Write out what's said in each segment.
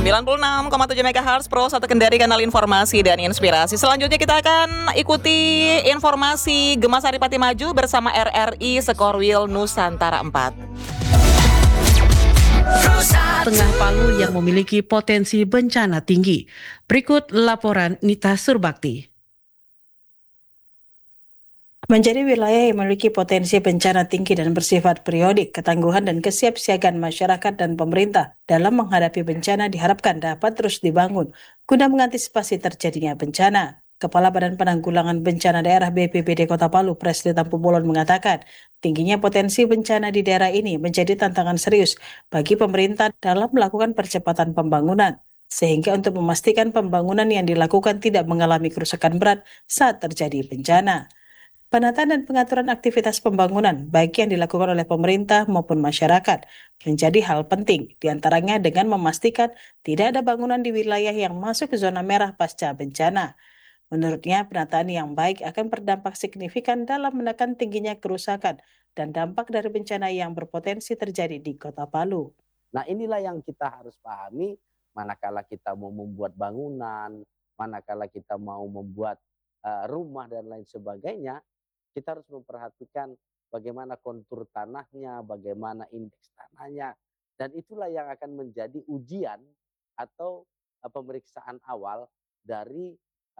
96,7 MHz Pro 1 Kendari, kanal informasi dan inspirasi. Selanjutnya kita akan ikuti informasi Gema Saripati Maju bersama RRI Sekorwil Nusantara 4. Tengah Palu yang memiliki potensi bencana tinggi. Berikut laporan Nita Surbakti. Menjadi wilayah yang memiliki potensi bencana tinggi dan bersifat periodik, ketangguhan dan kesiapsiagaan masyarakat dan pemerintah dalam menghadapi bencana diharapkan dapat terus dibangun guna mengantisipasi terjadinya bencana. Kepala Badan Penanggulangan Bencana Daerah BPBD Kota Palu, Presli Tampu Bolon mengatakan, tingginya potensi bencana di daerah ini menjadi tantangan serius bagi pemerintah dalam melakukan percepatan pembangunan, sehingga untuk memastikan pembangunan yang dilakukan tidak mengalami kerusakan berat saat terjadi bencana. Penataan dan pengaturan aktivitas pembangunan, baik yang dilakukan oleh pemerintah maupun masyarakat, menjadi hal penting, diantaranya dengan memastikan tidak ada bangunan di wilayah yang masuk ke zona merah pasca bencana. Menurutnya, penataan yang baik akan berdampak signifikan dalam menekan tingginya kerusakan dan dampak dari bencana yang berpotensi terjadi di Kota Palu. Nah, inilah yang kita harus pahami manakala kita mau membuat bangunan, manakala kita mau membuat rumah dan lain sebagainya. Kita harus memperhatikan bagaimana kontur tanahnya, bagaimana indeks tanahnya. Dan itulah yang akan menjadi ujian atau pemeriksaan awal dari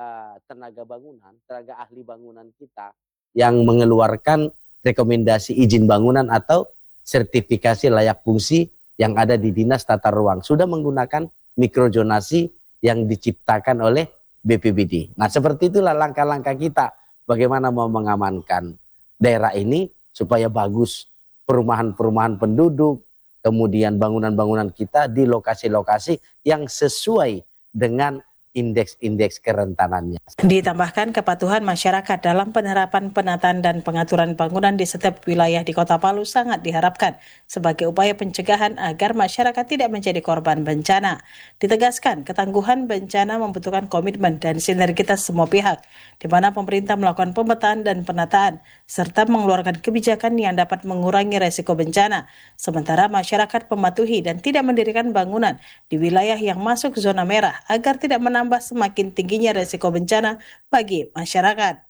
tenaga bangunan, tenaga ahli bangunan kita yang mengeluarkan rekomendasi izin bangunan atau sertifikasi layak fungsi yang ada di Dinas Tata Ruang. Sudah menggunakan mikrozonasi yang diciptakan oleh BPBD. Nah, seperti itulah langkah-langkah kita. Bagaimana mau mengamankan daerah ini supaya bagus perumahan-perumahan penduduk, kemudian bangunan-bangunan kita di lokasi-lokasi yang sesuai dengan indeks-indeks kerentanannya. Ditambahkan kepatuhan masyarakat dalam penerapan penataan dan pengaturan bangunan di setiap wilayah di Kota Palu sangat diharapkan sebagai upaya pencegahan agar masyarakat tidak menjadi korban bencana. Ditegaskan, ketangguhan bencana membutuhkan komitmen dan sinergitas semua pihak, di mana pemerintah melakukan pemetaan dan penataan, serta mengeluarkan kebijakan yang dapat mengurangi resiko bencana, sementara masyarakat mematuhi dan tidak mendirikan bangunan di wilayah yang masuk zona merah agar tidak menambah semakin tingginya resiko bencana bagi masyarakat.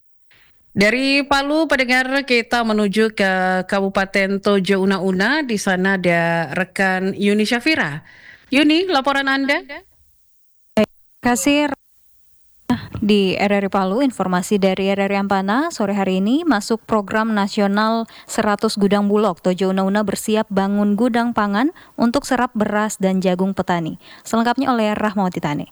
Dari Palu, pendengar, kita menuju ke Kabupaten Tojo Una-Una. Di sana ada rekan Yuni Syafira. Yuni, laporan Anda? Kasih di RRI Palu, informasi dari RRI Ampana sore hari ini masuk program nasional 100 gudang bulog. Tojo Una-Una bersiap bangun gudang pangan untuk serap beras dan jagung petani. Selengkapnya oleh Rahmawati Tane.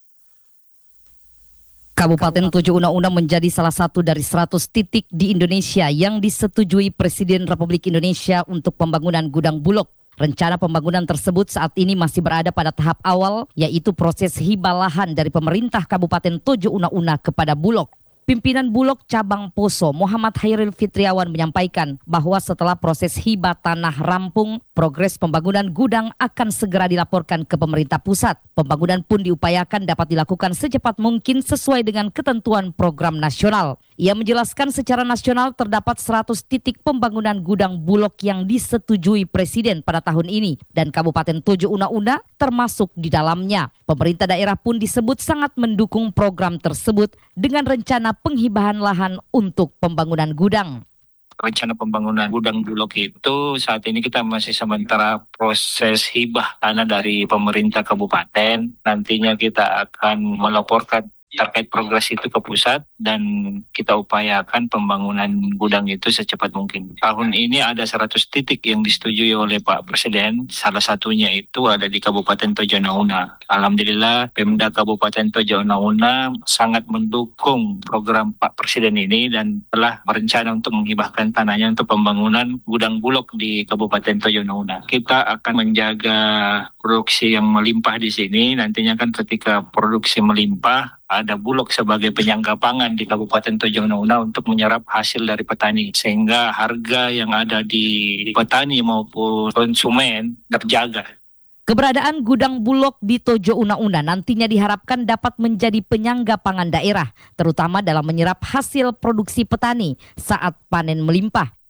Kabupaten Tojo Una-Una menjadi salah satu dari 100 titik di Indonesia yang disetujui Presiden Republik Indonesia untuk pembangunan gudang bulog. Rencana pembangunan tersebut saat ini masih berada pada tahap awal, yaitu proses hibah lahan dari pemerintah Kabupaten Tojo Una-Una kepada Bulog. Pimpinan Bulog Cabang Poso, Muhammad Hairil Fitriawan, menyampaikan bahwa setelah proses hibah tanah rampung, progres pembangunan gudang akan segera dilaporkan ke pemerintah pusat. Pembangunan pun diupayakan dapat dilakukan secepat mungkin sesuai dengan ketentuan program nasional. Ia menjelaskan secara nasional terdapat 100 titik pembangunan gudang bulog yang disetujui Presiden pada tahun ini dan Kabupaten Tojo Una-Una termasuk di dalamnya. Pemerintah daerah pun disebut sangat mendukung program tersebut dengan rencana penghibahan lahan untuk pembangunan gudang. Rencana pembangunan gudang bulog itu saat ini kita masih sementara proses hibah tanah dari pemerintah kabupaten. Nantinya kita akan melaporkan terkait progres itu ke pusat dan kita upayakan pembangunan gudang itu secepat mungkin. Tahun ini ada 100 titik yang disetujui oleh Pak Presiden. Salah satunya itu ada di Kabupaten Tojo Una-Una. Alhamdulillah Pemda Kabupaten Tojo Una-Una sangat mendukung program Pak Presiden ini dan telah berencana untuk menghibahkan tanahnya untuk pembangunan gudang bulog di Kabupaten Tojo Una-Una. Kita akan menjaga produksi yang melimpah di sini. Nantinya kan ketika produksi melimpah, ada Bulog sebagai penyangga pangan di Kabupaten Tojo Una-Una untuk menyerap hasil dari petani, sehingga harga yang ada di petani maupun konsumen terjaga. Keberadaan gudang Bulog di Tojo Una-Una nantinya diharapkan dapat menjadi penyangga pangan daerah, terutama dalam menyerap hasil produksi petani saat panen melimpah.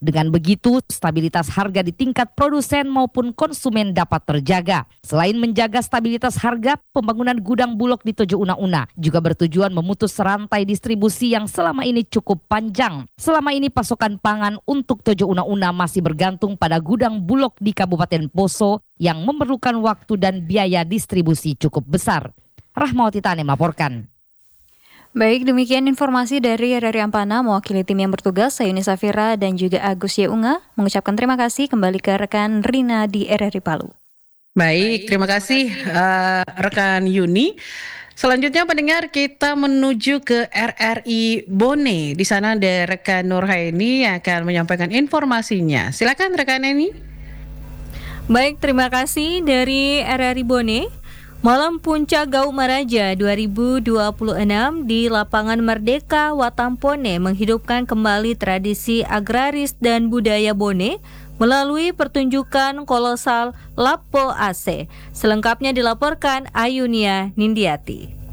Dengan begitu, stabilitas harga di tingkat produsen maupun konsumen dapat terjaga. Selain menjaga stabilitas harga, pembangunan gudang Bulog di Tojo Una-Una juga bertujuan memutus rantai distribusi yang selama ini cukup panjang. Selama ini pasokan pangan untuk Tojo Una-Una masih bergantung pada gudang Bulog di Kabupaten Poso yang memerlukan waktu dan biaya distribusi cukup besar. Rahmawati Tane melaporkan. Baik, demikian informasi dari RRI Ampana. Mewakili tim yang bertugas, saya Yuni Safira dan juga Agus Yeunga mengucapkan terima kasih kembali ke rekan Rina di RRI Palu. Baik, terima kasih rekan Yuni. Selanjutnya pendengar, kita menuju ke RRI Bone. Di sana ada rekan Nurhaini yang akan menyampaikan informasinya. Silakan rekan Eni. Baik, terima kasih dari RRI Bone. Malam Puncak Gau Maraja 2026 di Lapangan Merdeka Watampone menghidupkan kembali tradisi agraris dan budaya Bone melalui pertunjukan kolosal Lapo AC. Selengkapnya dilaporkan Ayunia Nindiati.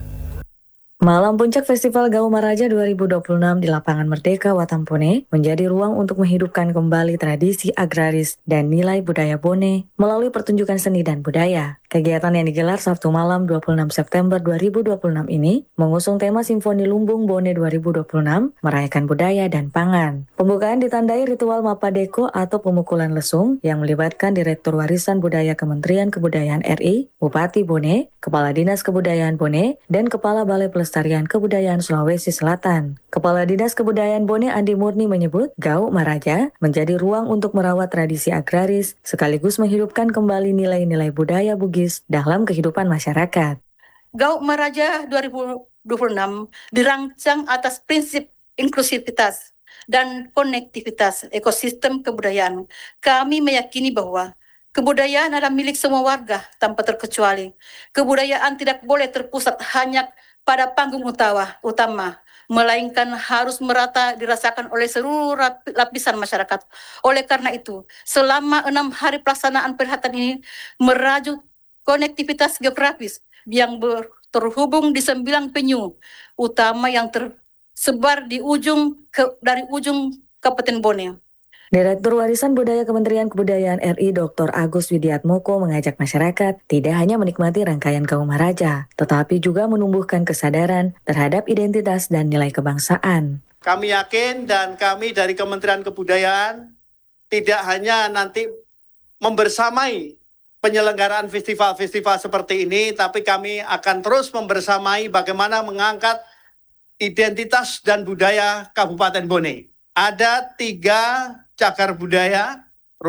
Malam Puncak Festival Gau Maraja 2026 di Lapangan Merdeka Watampone menjadi ruang untuk menghidupkan kembali tradisi agraris dan nilai budaya Bone melalui pertunjukan seni dan budaya. Kegiatan yang digelar Sabtu malam 26 September 2026 ini mengusung tema Simfoni Lumbung Bone 2026, merayakan budaya dan pangan. Pembukaan ditandai ritual Mapadeko atau pemukulan lesung yang melibatkan Direktur Warisan Budaya Kementerian Kebudayaan RI, Bupati Bone, Kepala Dinas Kebudayaan Bone, dan Kepala Balai Pelestarian Kebudayaan Sulawesi Selatan. Kepala Dinas Kebudayaan Bone Andi Murni menyebut Gau Maraja menjadi ruang untuk merawat tradisi agraris sekaligus menghidupkan kembali nilai-nilai budaya Bugis dalam kehidupan masyarakat. Gau Maraja 2026 dirancang atas prinsip inklusivitas dan konektivitas ekosistem kebudayaan. Kami meyakini bahwa kebudayaan adalah milik semua warga tanpa terkecuali. Kebudayaan tidak boleh terpusat hanya pada panggung utama, melainkan harus merata dirasakan oleh seluruh lapisan masyarakat. Oleh karena itu, selama 6 hari pelaksanaan perhelatan ini merajut konektivitas geografis yang terhubung di 9 penyu utama yang tersebar di dari ujung Kabupaten Bone. Direktur Warisan Budaya Kementerian Kebudayaan RI Dr. Agus Widiatmoko mengajak masyarakat tidak hanya menikmati rangkaian Gau Maraja, tetapi juga menumbuhkan kesadaran terhadap identitas dan nilai kebangsaan. Kami yakin dan kami dari Kementerian Kebudayaan tidak hanya nanti membersamai penyelenggaraan festival-festival seperti ini, tapi kami akan terus membersamai bagaimana mengangkat identitas dan budaya Kabupaten Bone. Ada 3 cagar budaya,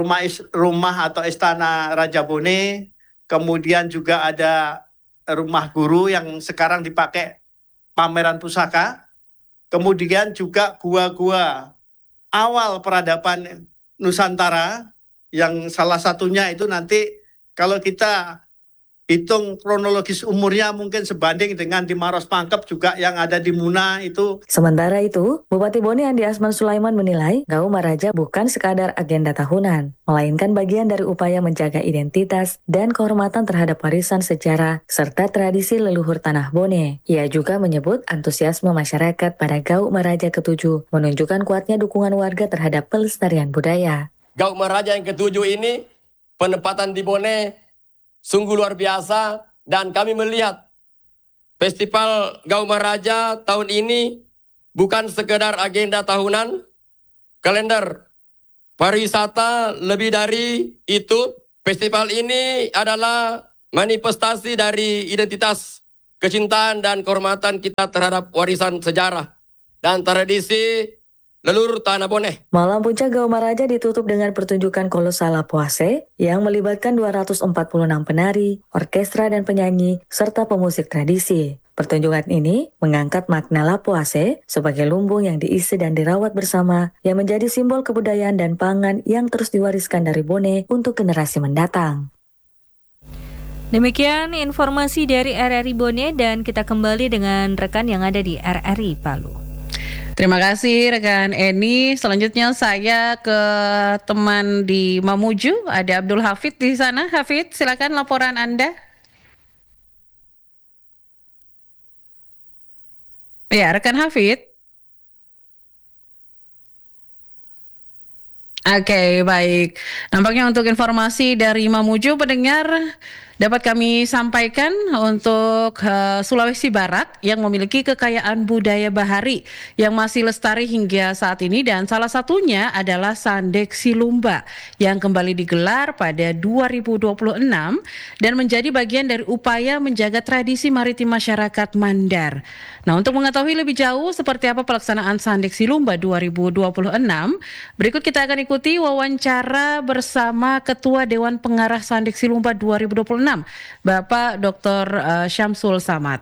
rumah atau istana Raja Bone, kemudian juga ada rumah guru yang sekarang dipakai pameran pusaka, kemudian juga gua-gua awal peradaban Nusantara, yang salah satunya itu nanti kalau kita hitung kronologis umurnya mungkin sebanding dengan di Maros Pangkep juga yang ada di Muna itu. Sementara itu, Bupati Bone Andi Asman Sulaiman menilai Gau Maraja bukan sekadar agenda tahunan, melainkan bagian dari upaya menjaga identitas dan kehormatan terhadap warisan sejarah serta tradisi leluhur tanah Bone. Ia juga menyebut antusiasme masyarakat pada Gau Maraja ke-7 menunjukkan kuatnya dukungan warga terhadap pelestarian budaya. Gau Maraja yang ke-7 ini penempatan di Bone sungguh luar biasa dan kami melihat Festival Gau Maraja tahun ini bukan sekedar agenda tahunan, kalender pariwisata lebih dari itu. Festival ini adalah manifestasi dari identitas, kecintaan dan kehormatan kita terhadap warisan sejarah dan tradisi leluhur tanah Bone. Malam Puncak Gau Maraja ditutup dengan pertunjukan kolosal Lapuase yang melibatkan 246 penari, orkestra dan penyanyi, serta pemusik tradisi. Pertunjukan ini mengangkat makna Lapuase sebagai lumbung yang diisi dan dirawat bersama yang menjadi simbol kebudayaan dan pangan yang terus diwariskan dari Bone untuk generasi mendatang. Demikian informasi dari RRI Bone dan kita kembali dengan rekan yang ada di RRI Palu. Terima kasih rekan Eni. Selanjutnya saya ke teman di Mamuju, ada Abdul Hafid di sana. Hafid, silakan laporan Anda. Ya, rekan Hafid. Oke, baik. Nampaknya untuk informasi dari Mamuju pendengar dapat kami sampaikan untuk Sulawesi Barat yang memiliki kekayaan budaya bahari yang masih lestari hingga saat ini, dan salah satunya adalah Sandek Silumba yang kembali digelar pada 2026 dan menjadi bagian dari upaya menjaga tradisi maritim masyarakat Mandar. Nah, untuk mengetahui lebih jauh seperti apa pelaksanaan Sandek Silumba 2026, berikut kita akan ikuti wawancara bersama Ketua Dewan Pengarah Sandek Silumba 2026, Bapak Dr. Syamsul Samad.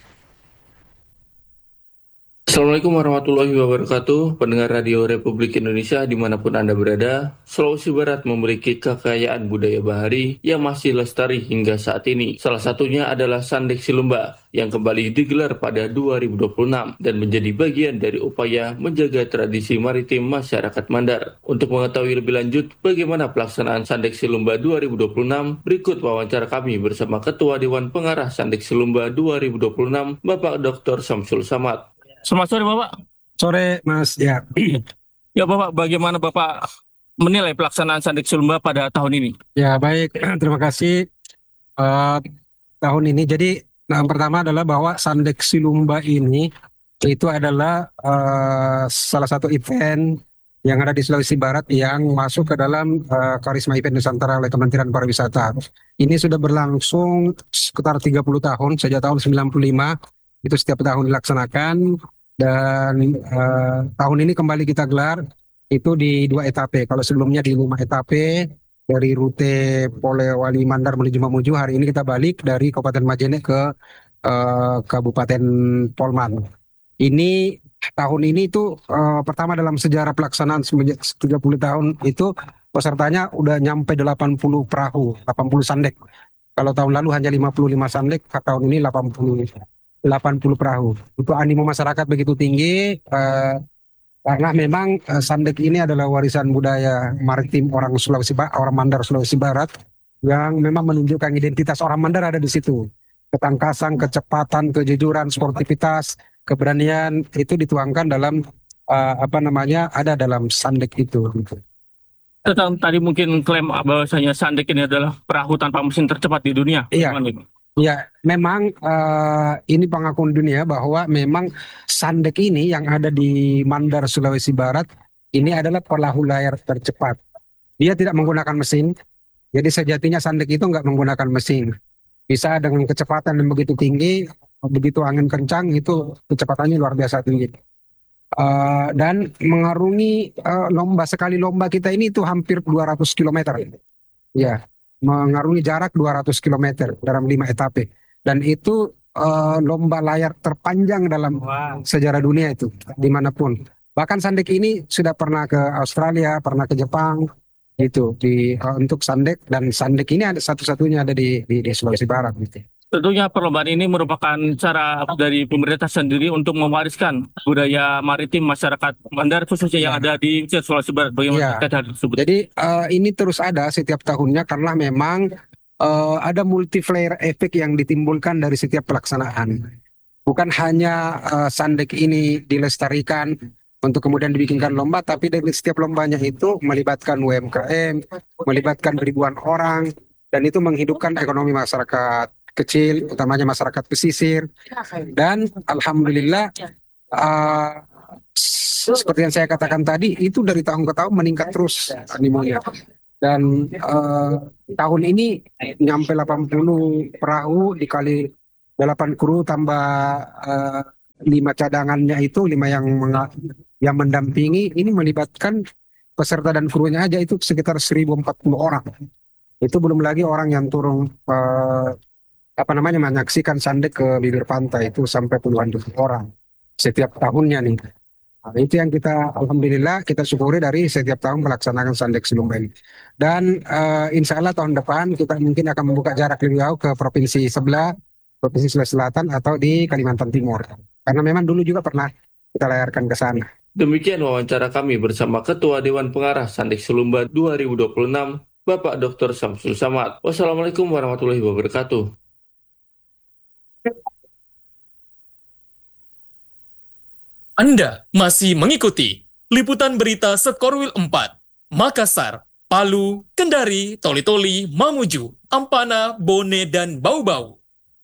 Assalamualaikum warahmatullahi wabarakatuh, pendengar Radio Republik Indonesia dimanapun Anda berada. Sulawesi Barat memiliki kekayaan budaya bahari yang masih lestari hingga saat ini. Salah satunya adalah Sandek Silumba yang kembali digelar pada 2026 dan menjadi bagian dari upaya menjaga tradisi maritim masyarakat Mandar. Untuk mengetahui lebih lanjut bagaimana pelaksanaan Sandek Silumba 2026, berikut wawancara kami bersama Ketua Dewan Pengarah Sandek Silumba 2026, Bapak Dr. Syamsul Samad. Selamat sore Bapak. Sore Mas, ya. Ya Bapak, bagaimana Bapak menilai pelaksanaan Sandek Silumba pada tahun ini? Ya baik, terima kasih. Tahun ini, jadi yang pertama adalah bahwa Sandek Silumba ini itu adalah salah satu event yang ada di Sulawesi Barat yang masuk ke dalam Karisma Event Nusantara oleh Kementerian Pariwisata. Ini sudah berlangsung sekitar 30 tahun, sejak tahun 95. Itu setiap tahun dilaksanakan, dan tahun ini kembali kita gelar itu di 2 etape. Kalau sebelumnya di 5 etape dari rute Polewali Mandar menuju Mamuju, hari ini kita balik dari Kabupaten Majene ke Kabupaten Polman. Ini tahun ini itu pertama dalam sejarah pelaksanaan semenjak 30 tahun itu pesertanya udah nyampe 80 perahu, 80 sandek. Kalau tahun lalu hanya 55 sandek, tahun ini 80 perahu. Itu animo masyarakat begitu tinggi karena memang Sandek ini adalah warisan budaya maritim orang Mandar Sulawesi Barat yang memang menunjukkan identitas orang Mandar ada di situ. Ketangkasan, kecepatan, kejujuran, sportivitas, keberanian itu dituangkan dalam ada dalam Sandek itu. Tadi mungkin klaim bahwasanya Sandek ini adalah perahu tanpa mesin tercepat di dunia. Iya. Ya, memang ini pengakuan dunia bahwa memang Sandek ini yang ada di Mandar Sulawesi Barat ini adalah perahu layar tercepat. Dia tidak menggunakan mesin, jadi sejatinya Sandek itu nggak menggunakan mesin. Bisa dengan kecepatan yang begitu tinggi, begitu angin kencang itu kecepatannya luar biasa tinggi. Dan mengarungi sekali lomba kita ini itu hampir 200 km. Ya. Mengarungi jarak 200 km dalam 5 etape, dan itu lomba layar terpanjang dalam sejarah dunia itu dimanapun. Bahkan Sandek ini sudah pernah ke Australia, pernah ke Jepang itu untuk Sandek, dan Sandek ini ada satu-satunya ada di Sulawesi Barat gitu. Tentunya perlombaan ini merupakan cara dari pemerintah sendiri untuk mewariskan budaya maritim masyarakat Mandar khususnya yang ada di Sulawesi Barat. Bagaimana hal tersebut? Jadi ini terus ada setiap tahunnya karena memang ada multiplayer efek yang ditimbulkan dari setiap pelaksanaan. Bukan hanya Sandek ini dilestarikan untuk kemudian dibikinkan lomba, tapi dari setiap lombanya itu melibatkan UMKM, melibatkan ribuan orang, dan itu menghidupkan ekonomi masyarakat kecil, utamanya masyarakat pesisir. Dan alhamdulillah seperti yang saya katakan tadi, itu dari tahun ke tahun meningkat terus animonya. Dan tahun ini nyampe 80 perahu dikali 8 kru tambah 5 cadangannya itu 5 yang mendampingi, ini melibatkan peserta dan krunya aja itu sekitar 1040 orang. Itu belum lagi orang yang turun menyaksikan Sandek ke bibir pantai, itu sampai puluhan ribu orang setiap tahunnya nih. Nah, itu yang kita alhamdulillah kita syukuri dari setiap tahun melaksanakan Sandek Silumba ini. Dan insya Allah tahun depan kita mungkin akan membuka jarak lebih jauh ke provinsi sebelah, provinsi Sulawesi Selatan atau di Kalimantan Timur. Karena memang dulu juga pernah kita layarkan ke sana. Demikian wawancara kami bersama Ketua Dewan Pengarah Sandek Silumba 2026, Bapak Dr. Syamsul Samad. Wassalamualaikum warahmatullahi wabarakatuh. Anda masih mengikuti Liputan Berita Sekorwil 4 Makassar, Palu, Kendari, Toli-Toli, Mamuju, Ampana, Bone, dan Bau-Bau.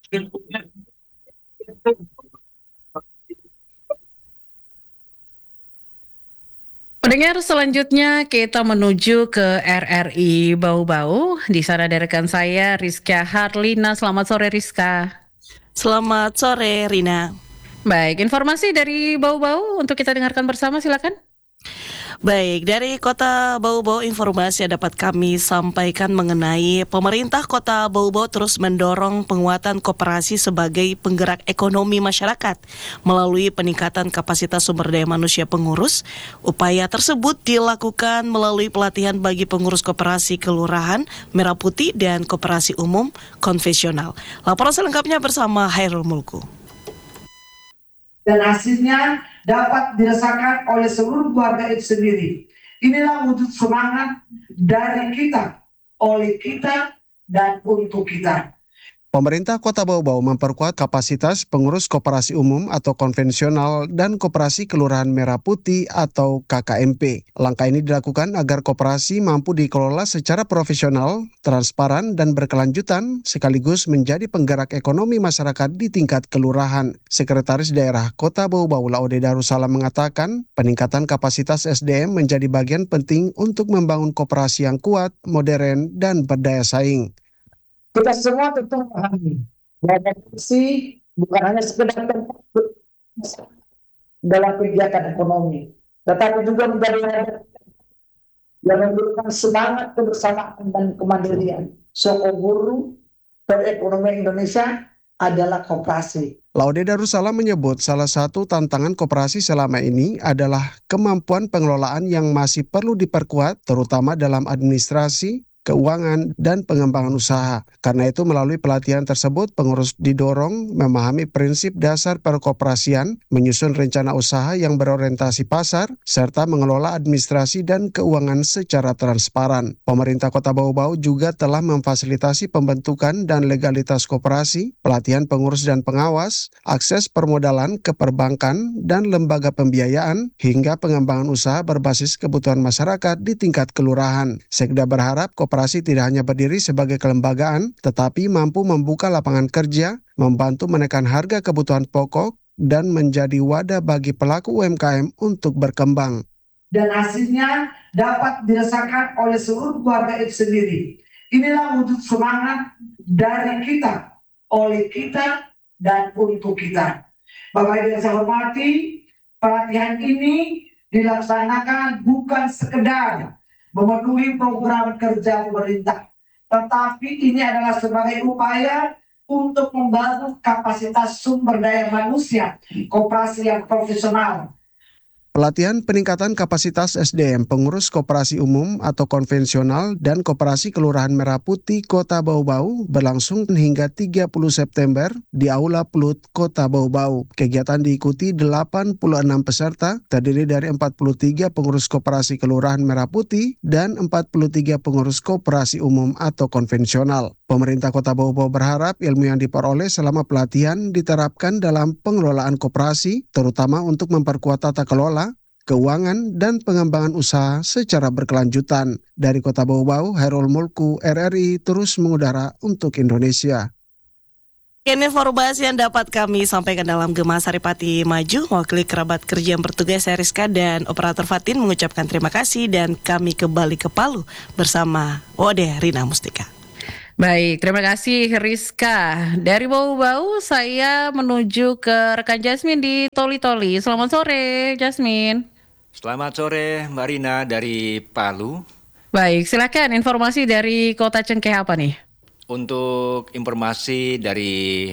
Pendengar, selanjutnya kita menuju ke RRI Bau-Bau. Di sana ada rekan saya Rizka Harlina. Selamat sore Rizka. Selamat sore Rina. Baik, informasi dari Bau-Bau untuk kita dengarkan bersama, silakan. Baik, dari Kota Bau-Bau informasi yang dapat kami sampaikan mengenai pemerintah Kota Bau-Bau terus mendorong penguatan koperasi sebagai penggerak ekonomi masyarakat melalui peningkatan kapasitas sumber daya manusia pengurus. Upaya tersebut dilakukan melalui pelatihan bagi pengurus koperasi kelurahan, Merah Putih, dan koperasi umum konvensional. Laporan selengkapnya bersama Hairul Mulku. Dan hasilnya dapat dirasakan oleh seluruh keluarga itu sendiri. Inilah wujud semangat dari kita, oleh kita, dan untuk kita. Pemerintah Kota Bau-Bau memperkuat kapasitas pengurus koperasi umum atau konvensional dan koperasi kelurahan Merah Putih atau KKMP. Langkah ini dilakukan agar koperasi mampu dikelola secara profesional, transparan, dan berkelanjutan, sekaligus menjadi penggerak ekonomi masyarakat di tingkat kelurahan. Sekretaris Daerah Kota Bau-Bau Laude Darussalam mengatakan, peningkatan kapasitas SDM menjadi bagian penting untuk membangun koperasi yang kuat, modern, dan berdaya saing. Kita semua tentu memahami bahwa koperasi bukan hanya sekedar tempat dalam kegiatan ekonomi, tetapi juga menjadi wadah yang memberikan semangat kebersamaan dan kemandirian. Guru perekonomian Indonesia adalah koperasi. Laude Darussalam menyebut salah satu tantangan koperasi selama ini adalah kemampuan pengelolaan yang masih perlu diperkuat, terutama dalam administrasi, keuangan, dan pengembangan usaha. Karena itu melalui pelatihan tersebut, pengurus didorong memahami prinsip dasar perkoperasian, menyusun rencana usaha yang berorientasi pasar, serta mengelola administrasi dan keuangan secara transparan. Pemerintah Kota Bau-Bau juga telah memfasilitasi pembentukan dan legalitas koperasi, pelatihan pengurus dan pengawas, akses permodalan ke perbankan dan lembaga pembiayaan, hingga pengembangan usaha berbasis kebutuhan masyarakat di tingkat kelurahan. Sekda berharap koperasi tidak hanya berdiri sebagai kelembagaan, tetapi mampu membuka lapangan kerja, membantu menekan harga kebutuhan pokok, dan menjadi wadah bagi pelaku UMKM untuk berkembang. Dan hasilnya dapat dirasakan oleh seluruh keluarga itu sendiri. Inilah wujud semangat dari kita, oleh kita, dan untuk kita. Bapak Ibu yang saya hormati, pelatihan ini dilaksanakan bukan sekedar memenuhi program kerja pemerintah, tetapi ini adalah sebagai upaya untuk membangun kapasitas sumber daya manusia koperasi yang profesional. Pelatihan peningkatan kapasitas SDM pengurus koperasi umum atau konvensional dan koperasi Kelurahan Merah Putih Kota Bau-Bau berlangsung hingga 30 September di Aula Plut Kota Bau-Bau. Kegiatan diikuti 86 peserta, terdiri dari 43 pengurus koperasi Kelurahan Merah Putih dan 43 pengurus koperasi umum atau konvensional. Pemerintah Kota Bau-Bau berharap ilmu yang diperoleh selama pelatihan diterapkan dalam pengelolaan koperasi, terutama untuk memperkuat tata kelola, keuangan, dan pengembangan usaha secara berkelanjutan. Dari Kota Bau-Bau, Hairul Mulku, RRI terus mengudara untuk Indonesia. Informasi yang dapat kami sampaikan dalam Gema Saripati Maju, mewakili kerabat kerja yang bertugas, saya Rizka dan operator Fatin mengucapkan terima kasih, dan kami kembali ke Palu bersama Ode Rina Mustika. Baik, terima kasih Rizka. Dari Bau-Bau saya menuju ke rekan Jasmine di Toli-Toli. Selamat sore Jasmine. Selamat sore Mbak Rina dari Palu. Baik, silakan informasi dari Kota Cengkeh apa nih? Untuk informasi dari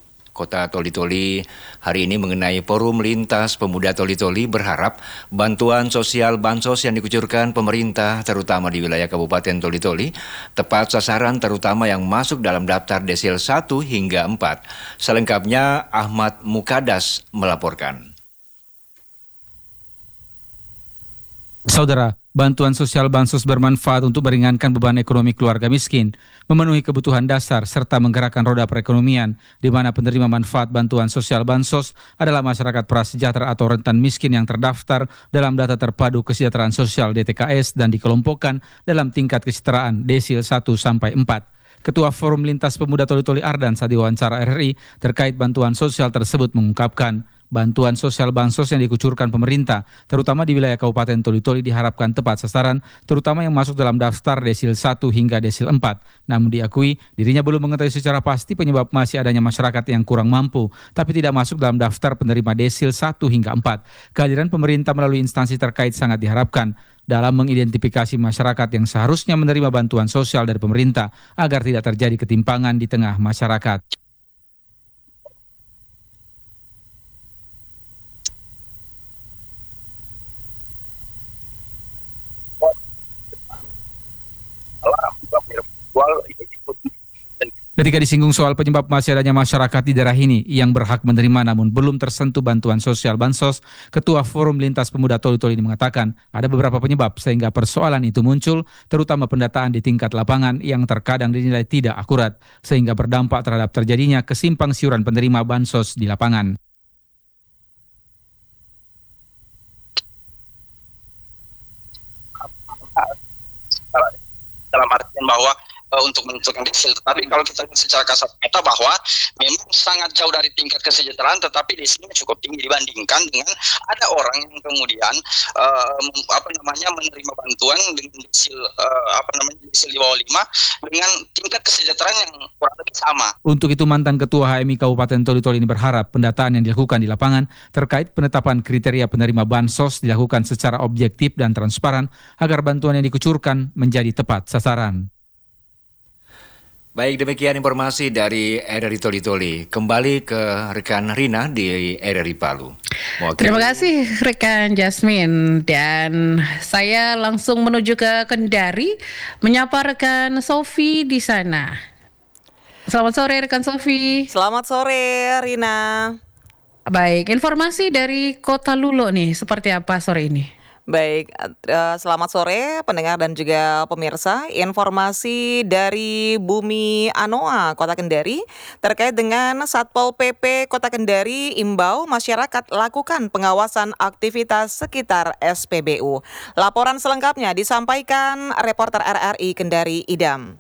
Kota Toli-Toli hari ini mengenai Forum Lintas Pemuda Toli-Toli berharap bantuan sosial bansos yang dikucurkan pemerintah terutama di wilayah Kabupaten Toli-Toli tepat sasaran, terutama yang masuk dalam daftar desil 1 hingga 4. Selengkapnya Ahmad Mukadas melaporkan. Saudara, Bantuan sosial bansos bermanfaat untuk meringankan beban ekonomi keluarga miskin, memenuhi kebutuhan dasar, serta menggerakkan roda perekonomian, di mana penerima manfaat bantuan sosial bansos adalah masyarakat prasejahtera atau rentan miskin yang terdaftar dalam data terpadu kesejahteraan sosial DTKS dan dikelompokkan dalam tingkat kesejahteraan desil 1 sampai 4. Ketua Forum Lintas Pemuda Toli-Toli Ardan saat diwawancara RRI terkait bantuan sosial tersebut mengungkapkan, bantuan sosial bansos yang dikucurkan pemerintah, terutama di wilayah Kabupaten Toli-Toli diharapkan tepat sasaran, terutama yang masuk dalam daftar desil 1 hingga desil 4. Namun diakui, dirinya belum mengetahui secara pasti penyebab masih adanya masyarakat yang kurang mampu, tapi tidak masuk dalam daftar penerima desil 1 hingga 4. Kehadiran pemerintah melalui instansi terkait sangat diharapkan dalam mengidentifikasi masyarakat yang seharusnya menerima bantuan sosial dari pemerintah agar tidak terjadi ketimpangan di tengah masyarakat. Ketika disinggung soal penyebab masih adanya masyarakat di daerah ini yang berhak menerima namun belum tersentuh bantuan sosial bansos, Ketua Forum Lintas Pemuda Toli-Toli ini mengatakan ada beberapa penyebab sehingga persoalan itu muncul, terutama pendataan di tingkat lapangan yang terkadang dinilai tidak akurat, sehingga berdampak terhadap terjadinya kesimpang siuran penerima bansos di lapangan. Dalam artian bahwa untuk menentukan desil, tetapi kalau kita lihat secara kasat mata bahwa memang sangat jauh dari tingkat kesejahteraan, tetapi desilnya cukup tinggi dibandingkan dengan ada orang yang kemudian menerima bantuan dengan desil desil di bawah 5 dengan tingkat kesejahteraan yang kurang lebih sama. Untuk itu mantan Ketua HMI Kabupaten Toli-Toli ini berharap pendataan yang dilakukan di lapangan terkait penetapan kriteria penerima bansos dilakukan secara objektif dan transparan agar bantuan yang dikucurkan menjadi tepat sasaran. Baik, demikian informasi dari RRI Toli-Toli. Kembali ke rekan Rina di RRI Palu. Terima kasih rekan Jasmine. Dan saya langsung menuju ke Kendari menyapa rekan Sofi di sana. Selamat sore rekan Sofi. Selamat sore Rina. Baik, informasi dari Kota Lulo nih seperti apa sore ini? Baik, selamat sore pendengar dan juga pemirsa. Informasi dari Bumi Anoa, Kota Kendari, terkait dengan Satpol PP Kota Kendari imbau masyarakat lakukan pengawasan aktivitas sekitar SPBU. Laporan selengkapnya disampaikan reporter RRI Kendari Idam.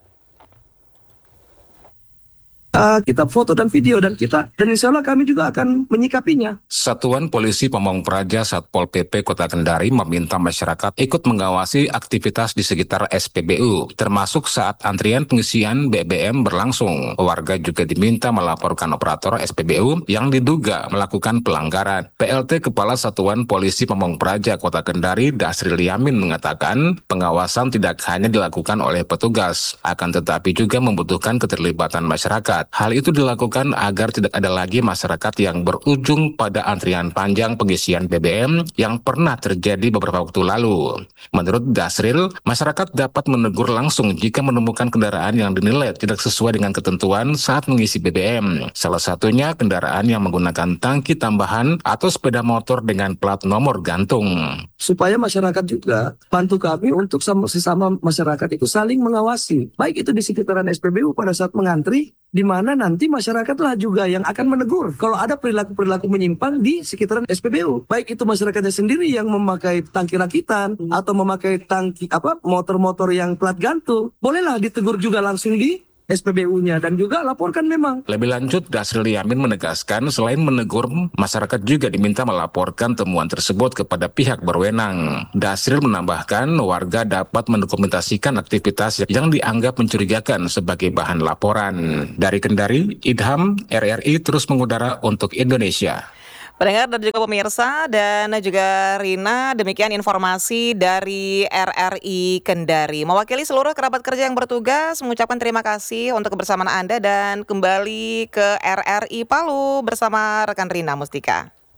Kita foto dan video dan insya Allah kami juga akan menyikapinya. Satuan Polisi Pamong Praja Satpol PP Kota Kendari meminta masyarakat ikut mengawasi aktivitas di sekitar SPBU, termasuk saat antrian pengisian BBM berlangsung. Warga juga diminta melaporkan operator SPBU yang diduga melakukan pelanggaran. PLT Kepala Satuan Polisi Pamong Praja Kota Kendari Dasril Yamin mengatakan pengawasan tidak hanya dilakukan oleh petugas, akan tetapi juga membutuhkan keterlibatan masyarakat. Hal itu dilakukan agar tidak ada lagi masyarakat yang berujung pada antrian panjang pengisian BBM yang pernah terjadi beberapa waktu lalu. Menurut Dasril, masyarakat dapat menegur langsung jika menemukan kendaraan yang dinilai tidak sesuai dengan ketentuan saat mengisi BBM. Salah satunya kendaraan yang menggunakan tangki tambahan atau sepeda motor dengan plat nomor gantung. Supaya masyarakat juga bantu kami untuk sesama masyarakat itu saling mengawasi. Baik itu di sekitaran SPBU pada saat mengantri, di mana nanti masyarakatlah juga yang akan menegur kalau ada perilaku-perilaku menyimpang di sekitaran SPBU. Baik itu masyarakatnya sendiri yang memakai tangki rakitan atau memakai tangki motor-motor yang plat gantung, bolehlah ditegur juga langsung di SPBU-nya dan juga laporkan memang. Lebih lanjut, Dasril Yamin menegaskan selain menegur, masyarakat juga diminta melaporkan temuan tersebut kepada pihak berwenang. Dasril menambahkan warga dapat mendokumentasikan aktivitas yang dianggap mencurigakan sebagai bahan laporan. Dari Kendari, Idham, RRI terus mengudara untuk Indonesia. Pendengar dan juga pemirsa dan juga Rina, demikian informasi dari RRI Kendari. Mewakili seluruh kerabat kerja yang bertugas, mengucapkan terima kasih untuk kebersamaan Anda dan kembali ke RRI Palu bersama rekan Rina Mustika.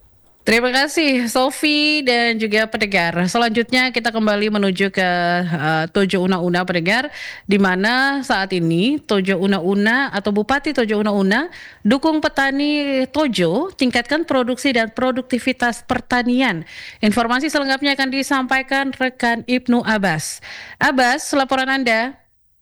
Terima kasih Sofi dan juga pendengar. Selanjutnya kita kembali menuju ke Tojo Una-Una pendengar, di mana saat ini Tojo Una-Una atau Bupati Tojo Una-Una dukung petani Tojo tingkatkan produksi dan produktivitas pertanian. Informasi selengkapnya akan disampaikan rekan Ibnu Abbas. Abbas, laporan Anda.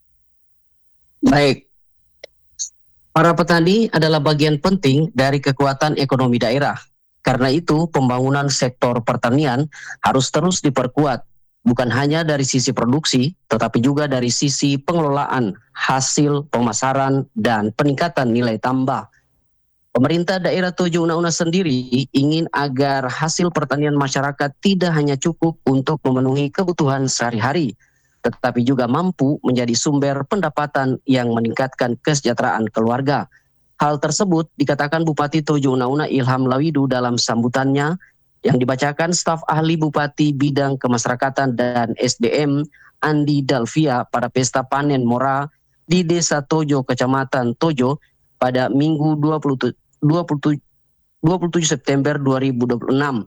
Baik, para petani adalah bagian penting dari kekuatan ekonomi daerah. Karena itu, pembangunan sektor pertanian harus terus diperkuat, bukan hanya dari sisi produksi, tetapi juga dari sisi pengelolaan, hasil, pemasaran, dan peningkatan nilai tambah. Pemerintah daerah Tojo Una-Una sendiri ingin agar hasil pertanian masyarakat tidak hanya cukup untuk memenuhi kebutuhan sehari-hari, tetapi juga mampu menjadi sumber pendapatan yang meningkatkan kesejahteraan keluarga. Hal tersebut dikatakan Bupati Tojo Una-Una Ilham Lawidu dalam sambutannya yang dibacakan staf ahli Bupati Bidang Kemasyarakatan dan SDM Andi Dalvia pada pesta panen mora di Desa Tojo, Kecamatan Tojo pada Minggu 27 September 2026.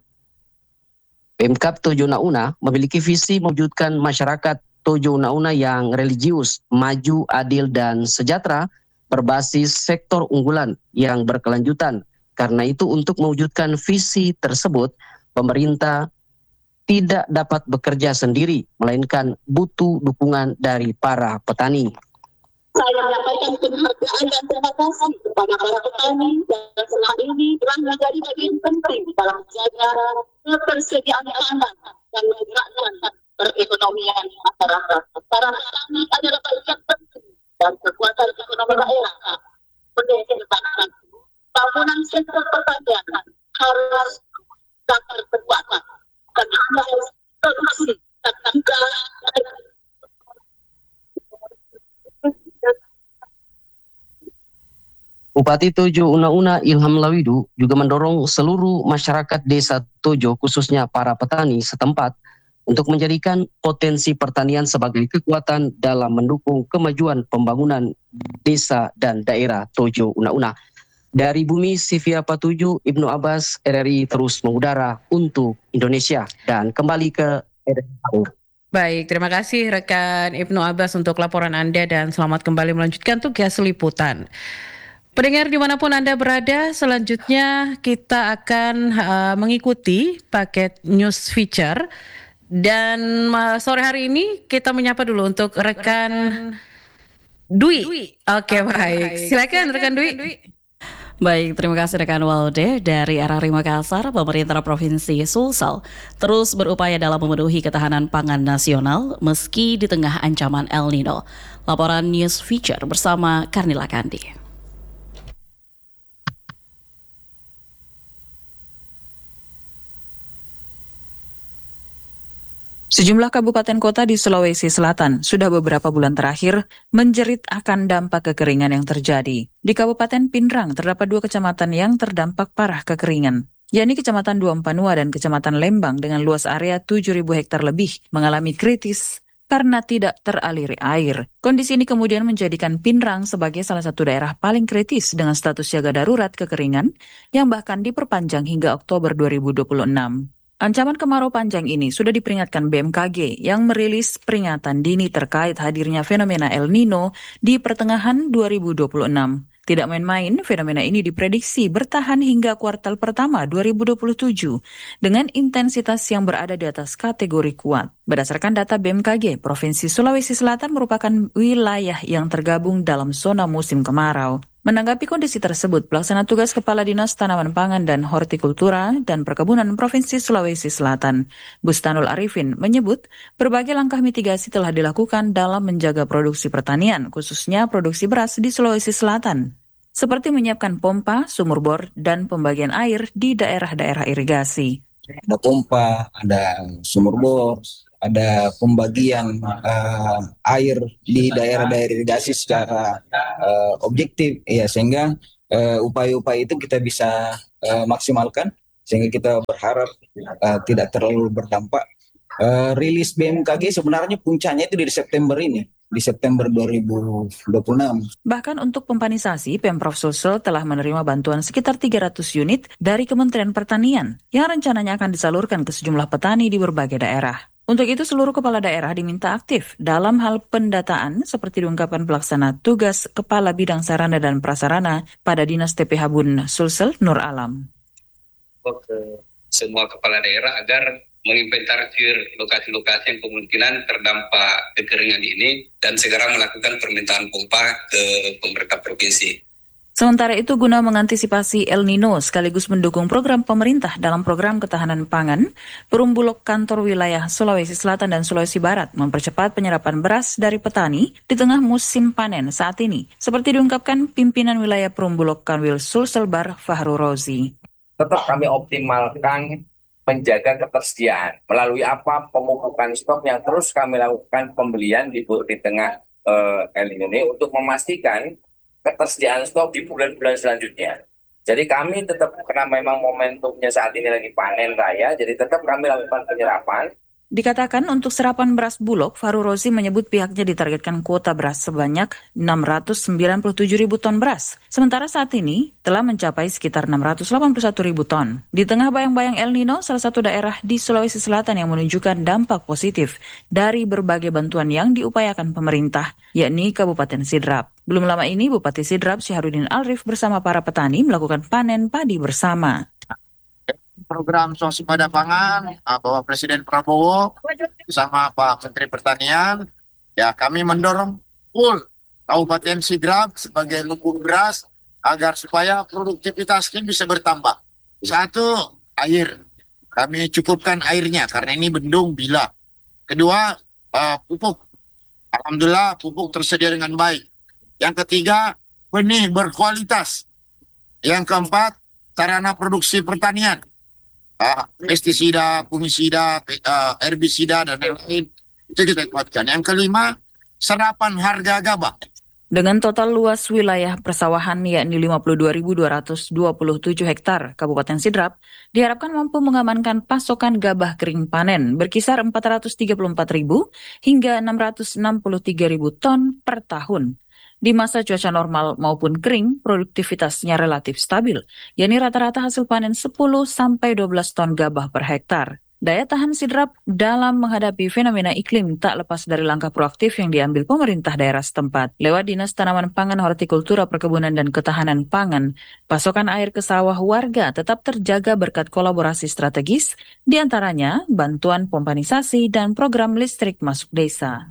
Pemkab Tojo Una-Una memiliki visi mewujudkan masyarakat Tojo Una-Una yang religius, maju, adil, dan sejahtera berbasis sektor unggulan yang berkelanjutan. Karena itu untuk mewujudkan visi tersebut, pemerintah tidak dapat bekerja sendiri, melainkan butuh dukungan dari para petani. Saya menyampaikan penghargaan dan terima kasih kepada para petani yang selama ini telah menjadi bagian penting dalam menjaga ketersediaan pangan dan menggerakkan perekonomian masyarakat. Para petani adalah bagian penting dan kekuatan ekonomi daerah. Mendesakan bangunan sektor pertanian harus dapat terkuat dan harus produksi dan juga Bupati Tojo Una-Una Ilham Lawidu juga mendorong seluruh masyarakat desa Tojo khususnya para petani setempat untuk menjadikan potensi pertanian sebagai kekuatan dalam mendukung kemajuan pembangunan desa dan daerah Tojo Una-Una. Dari Bumi Sivia Patuju, Ibnu Abbas, RRI terus mengudara untuk Indonesia. Dan kembali ke RRI. Baik, terima kasih rekan Ibnu Abbas untuk laporan Anda dan selamat kembali melanjutkan tugas liputan. Pendengar dimanapun Anda berada, selanjutnya kita akan mengikuti paket news feature. Dan sore hari ini kita menyapa dulu untuk rekan Dwi. Oke, baik. Silakan rekan Dwi. Baik, terima kasih rekan Walde dari RRI Makassar. Pemerintah Provinsi Sulsel terus berupaya dalam memenuhi ketahanan pangan nasional meski di tengah ancaman El Nino. Laporan news feature bersama Karnila Kandi. Sejumlah kabupaten kota di Sulawesi Selatan sudah beberapa bulan terakhir menjerit akan dampak kekeringan yang terjadi. Di Kabupaten Pindrang terdapat 2 kecamatan yang terdampak parah kekeringan, yakni Kecamatan Duampanua dan Kecamatan Lembang dengan luas area 7.000 hektar lebih mengalami kritis karena tidak teraliri air. Kondisi ini kemudian menjadikan Pindrang sebagai salah satu daerah paling kritis dengan status siaga darurat kekeringan yang bahkan diperpanjang hingga Oktober 2026. Ancaman kemarau panjang ini sudah diperingatkan BMKG yang merilis peringatan dini terkait hadirnya fenomena El Nino di pertengahan 2026. Tidak main-main, fenomena ini diprediksi bertahan hingga kuartal pertama 2027 dengan intensitas yang berada di atas kategori kuat. Berdasarkan data BMKG, Provinsi Sulawesi Selatan merupakan wilayah yang tergabung dalam zona musim kemarau. Menanggapi kondisi tersebut, Pelaksana Tugas Kepala Dinas Tanaman Pangan dan Hortikultura dan Perkebunan Provinsi Sulawesi Selatan, Bustanul Arifin, menyebut berbagai langkah mitigasi telah dilakukan dalam menjaga produksi pertanian, khususnya produksi beras di Sulawesi Selatan, seperti menyiapkan pompa, sumur bor, dan pembagian air di daerah-daerah irigasi. Ada pompa, ada sumur bor, ada pembagian air di daerah-daerah irigasi secara objektif, ya, sehingga upaya-upaya itu kita bisa maksimalkan, sehingga kita berharap tidak terlalu berdampak rilis BMKG sebenarnya puncaknya itu di September ini, di September 2026. Bahkan untuk pompanisasi, Pemprov Sulsel telah menerima bantuan sekitar 300 unit dari Kementerian Pertanian yang rencananya akan disalurkan ke sejumlah petani di berbagai daerah. Untuk itu, seluruh kepala daerah diminta aktif dalam hal pendataan seperti diungkapkan pelaksana tugas Kepala Bidang Sarana dan Prasarana pada Dinas TPH Bun Sulsel, Nur Alam. Ke semua kepala daerah agar menginventarisir lokasi-lokasi yang kemungkinan terdampak kekeringan ini dan segera melakukan permintaan pompa ke pemerintah provinsi. Sementara itu, guna mengantisipasi El Nino sekaligus mendukung program pemerintah dalam program ketahanan pangan, Perumbulok Kantor Wilayah Sulawesi Selatan dan Sulawesi Barat mempercepat penyerapan beras dari petani di tengah musim panen saat ini, seperti diungkapkan pimpinan wilayah Perumbulok Kanwil Sulselbar Fahru Rozi. Tetap kami optimalkan menjaga ketersediaan melalui apa pemupukan stok yang terus kami lakukan pembelian di tengah El Nino ini untuk memastikan ketersediaan stok di bulan-bulan selanjutnya. Jadi kami tetap, karena memang momentumnya saat ini lagi panen raya, jadi tetap kami lakukan penyerapan. Dikatakan untuk serapan beras Bulog, Fahru Rozi menyebut pihaknya ditargetkan kuota beras sebanyak 697 ribu ton beras. Sementara saat ini telah mencapai sekitar 681 ribu ton. Di tengah bayang-bayang El Nino, salah satu daerah di Sulawesi Selatan yang menunjukkan dampak positif dari berbagai bantuan yang diupayakan pemerintah, yakni Kabupaten Sidrap. Belum lama ini, Bupati Sidrap Syahrudin Alrif bersama para petani melakukan panen padi bersama. Program swasembada pangan Bapak Presiden Prabowo bersama Pak Menteri Pertanian, ya kami mendorong full Kabupaten Sidrap sebagai lumbung beras agar supaya produktivitas ini bisa bertambah. Satu, air. Kami cukupkan airnya karena ini bendung bila. Kedua, pupuk. Alhamdulillah pupuk tersedia dengan baik. Yang ketiga, benih berkualitas. Yang keempat, sarana produksi pertanian. Pestisida, fungisida, herbisida, dan lain-lain itu kita kuatkan. Yang kelima, serapan harga gabah. Dengan total luas wilayah persawahan yakni 52.227 hektar, Kabupaten Sidrap diharapkan mampu mengamankan pasokan gabah kering panen berkisar 434.000 hingga 663.000 ton per tahun. Di masa cuaca normal maupun kering, produktivitasnya relatif stabil, yakni rata-rata hasil panen 10-12 ton gabah per hektar. Daya tahan Sidrap dalam menghadapi fenomena iklim tak lepas dari langkah proaktif yang diambil pemerintah daerah setempat. Lewat Dinas Tanaman Pangan, Hortikultura, Perkebunan, dan Ketahanan Pangan, pasokan air ke sawah warga tetap terjaga berkat kolaborasi strategis, diantaranya bantuan pompanisasi dan program listrik masuk desa.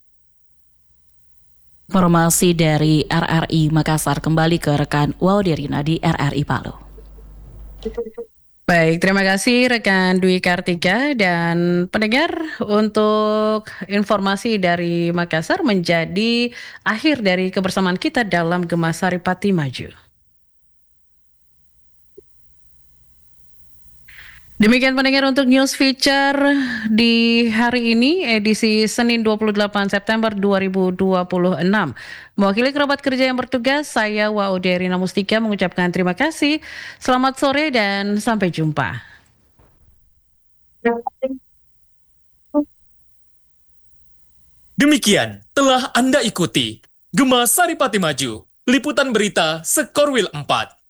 Informasi dari RRI Makassar kembali ke rekan Waudirina di RRI Palu. Baik, terima kasih rekan Dwi Kartika dan pendengar, untuk informasi dari Makassar menjadi akhir dari kebersamaan kita dalam Gemasari Pati Maju. Demikian pendengar untuk news feature di hari ini, edisi Senin 28 September 2026. Mewakili kerabat kerja yang bertugas, saya Waudirina Mustika mengucapkan terima kasih. Selamat sore dan sampai jumpa. Demikian telah Anda ikuti Gemasari Pati Maju, liputan berita Sekorwil 4.